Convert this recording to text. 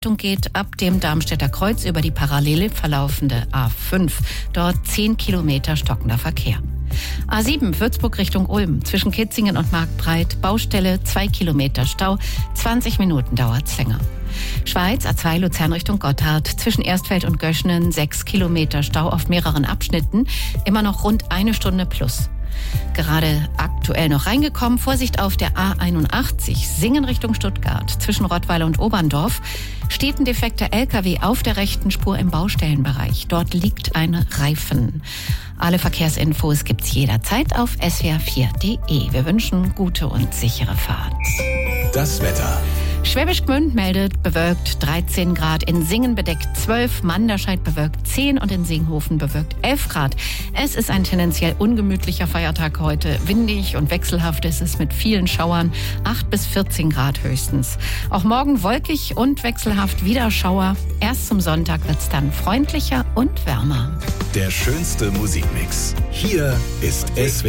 geht ab dem Darmstädter Kreuz über die parallel verlaufende A5. Dort 10 Kilometer stockender Verkehr. A7 Würzburg Richtung Ulm. Zwischen Kitzingen und Marktbreit. Baustelle, 2 Kilometer Stau. 20 Minuten dauert's länger. Schweiz, A2 Luzern Richtung Gotthard. Zwischen Erstfeld und Göschenen 6 Kilometer Stau auf mehreren Abschnitten. Immer noch rund 1 Stunde plus. Gerade aktuell noch reingekommen. Vorsicht auf der A81 Singen Richtung Stuttgart. Zwischen Rottweiler und Oberndorf steht ein defekter LKW auf der rechten Spur im Baustellenbereich. Dort liegt ein Reifen. Alle Verkehrsinfos gibt's jederzeit auf swr4.de. Wir wünschen gute und sichere Fahrt. Das Wetter. Schwäbisch Gmünd meldet bewölkt 13 Grad, in Singen bedeckt 12, Manderscheid bewölkt 10 und in Singhofen bewölkt 11 Grad. Es ist ein tendenziell ungemütlicher Feiertag heute. Windig und wechselhaft ist es mit vielen Schauern, 8 bis 14 Grad höchstens. Auch morgen wolkig und wechselhaft wieder Schauer. Erst zum Sonntag wird's dann freundlicher und wärmer. Der schönste Musikmix. Hier ist SWR.